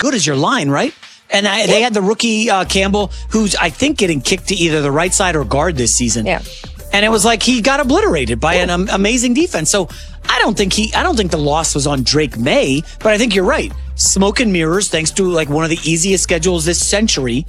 good as your line, right? And they had the rookie Campbell, who's, I think, getting kicked to either the right side or guard this season. Yeah. And it was like he got obliterated by an amazing defense. So I don't think the loss was on Drake May, but I think you're right. Smoke and mirrors, thanks to like one of the easiest schedules this century.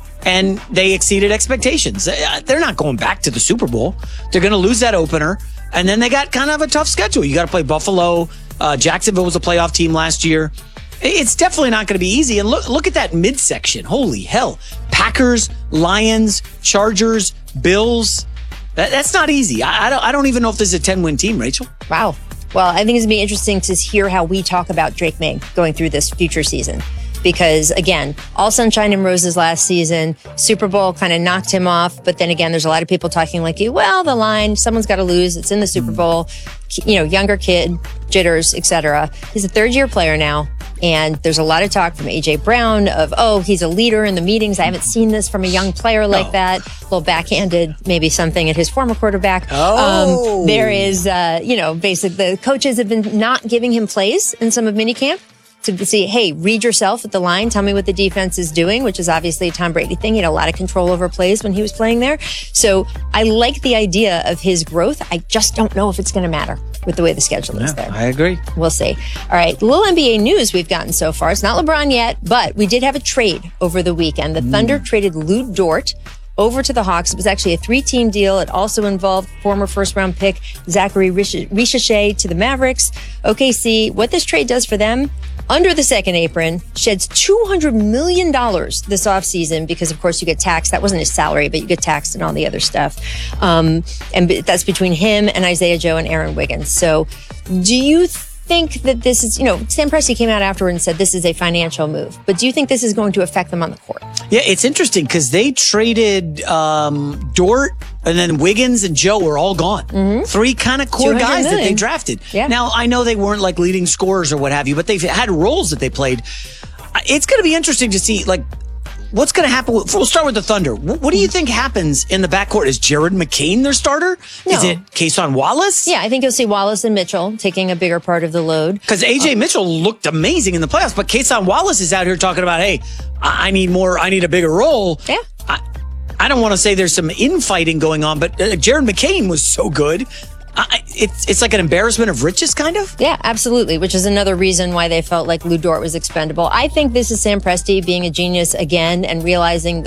And they exceeded expectations. They're not going back to the Super Bowl. They're going to lose that opener. And then they got kind of a tough schedule. You got to play Buffalo. Jacksonville was a playoff team last year. It's definitely not going to be easy. And look at that midsection. Holy hell. Packers, Lions, Chargers, Bills. That's not easy. I don't even know if this is a 10-win team, Rachel. Wow. Well, I think it's going to be interesting to hear how we talk about Drake May going through this future season. Because, again, all sunshine and roses last season. Super Bowl kind of knocked him off. But then again, there's a lot of people talking like you. Well, the line, someone's got to lose. It's in the Super Bowl. Younger kid, jitters, etc. He's a third-year player now. And there's a lot of talk from A.J. Brown of, he's a leader in the meetings. I haven't seen this from a young player like that. A little backhanded, maybe something at his former quarterback. There is, basically the coaches have been not giving him plays in some of minicamp to see, hey, read yourself at the line. Tell me what the defense is doing, which is obviously a Tom Brady thing. He had a lot of control over plays when he was playing there. So I like the idea of his growth. I just don't know if it's going to matter with the way the schedule is there. I agree. We'll see. All right. Little NBA news we've gotten so far. It's not LeBron yet, but we did have a trade over the weekend. The Thunder traded Lou Dort over to the Hawks. It was actually a 3-team deal. It also involved former first-round pick Zachary Ricochet to the Mavericks. OKC, what this trade does for them, under the second apron, sheds $200 million this offseason because, of course, you get taxed. That wasn't his salary, but you get taxed and all the other stuff. And that's between him and Isaiah Joe and Aaron Wiggins. So do you think that this is, Sam Presti came out afterward and said this is a financial move, but do you think this is going to affect them on the court? Yeah, it's interesting because they traded Dort and then Wiggins and Joe were all gone. 3 kind of core guys that they drafted. Yeah. Now, I know they weren't like leading scorers or what have you, but they've had roles that they played. It's going to be interesting to see, like, what's going to happen? We'll start with the Thunder. What do you think happens in the backcourt? Is Jared McCain their starter? No. Is it Kason Wallace? Yeah, I think you'll see Wallace and Mitchell taking a bigger part of the load. Because A.J. Mitchell looked amazing in the playoffs, but Kason Wallace is out here talking about, hey, I need more, I need a bigger role. Yeah. I don't want to say there's some infighting going on, but Jared McCain was so good. It's like an embarrassment of riches, kind of. Yeah, absolutely, which is another reason why they felt like Lou Dort was expendable. I think this is Sam Presti being a genius again and realizing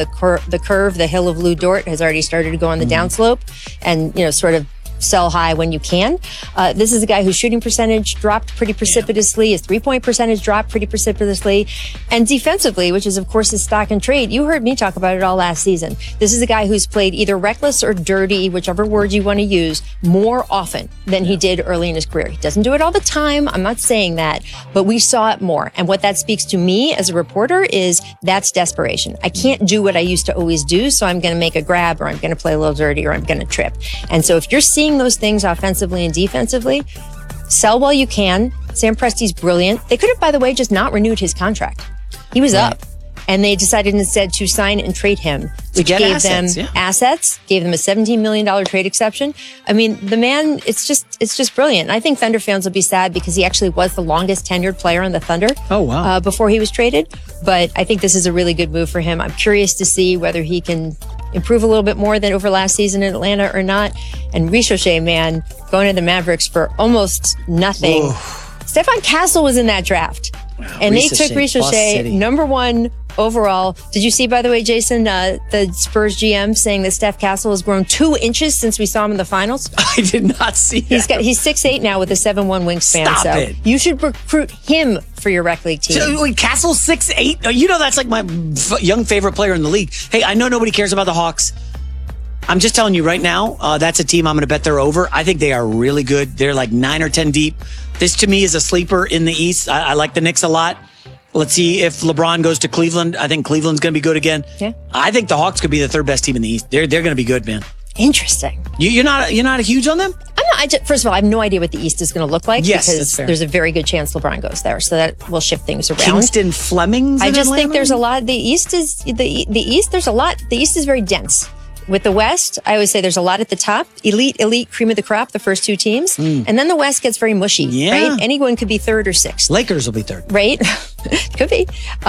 the hill of Lou Dort has already started to go on the downslope and, sort of sell high when you can. This is a guy whose shooting percentage dropped pretty precipitously. His 3-point percentage dropped pretty precipitously. And defensively, which is, of course, his stock and trade, you heard me talk about it all last season. This is a guy who's played either reckless or dirty, whichever word you want to use, more often than he did early in his career. He doesn't do it all the time. I'm not saying that, but we saw it more. And what that speaks to me as a reporter is that's desperation. I can't do what I used to always do, so I'm going to make a grab or I'm going to play a little dirty or I'm going to trip. And so if you're seeing those things offensively and defensively, sell while you can. Sam Presti's brilliant. They could have, by the way, just not renewed his contract. He was up. And they decided instead to sign and trade him, which gave them assets, gave them a $17 million trade exception. I mean, the man, it's just brilliant. I think Thunder fans will be sad because he actually was the longest tenured player on the Thunder. Oh, wow. Before he was traded. But I think this is a really good move for him. I'm curious to see whether he can improve a little bit more than over last season in Atlanta or not. And Ricochet, man, going to the Mavericks for almost nothing. Oof. Stephon Castle was in that draft. Wow, and they took Ricochet #1 overall. Did you see, by the way, Jason, the Spurs GM saying that Steph Castle has grown 2 inches since we saw him in the finals? I did not see that. He's 6'8" now with a 7'1" wingspan. Stop it. You should recruit him for your rec league team. So, wait, Castle's 6'8"? You know that's like my young favorite player in the league. Hey, I know nobody cares about the Hawks. I'm just telling you right now, that's a team I'm going to bet they're over. I think they are really good. They're like 9 or 10 deep. This, to me, is a sleeper in the East. I like the Knicks a lot. Let's see if LeBron goes to Cleveland. I think Cleveland's going to be good again. Yeah. I think the Hawks could be the 3rd best team in the East. They're going to be good, man. Interesting. You're not huge on them? I'm not. First of all, I have no idea what the East is going to look like because fair. There's a very good chance LeBron goes there, so that will shift things around. Kingston Fleming's. I just think there's a lot. The East is the East. There's a lot. The East is very dense. With the West, I always say there's a lot at the top. Elite, cream of the crop, the first 2 teams. And then the West gets very mushy, right? Anyone could be 3rd or 6th. Lakers will be 3rd. Right? Could be.